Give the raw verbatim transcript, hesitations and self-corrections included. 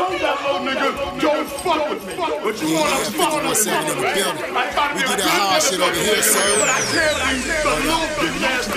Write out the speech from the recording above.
told that little nigga, don't fuck with me. But you Yeah, wanna yeah, fuck with fifty-one seven in the me. building. We do that hard shit over here, sir. But I can't leave the little bitch ass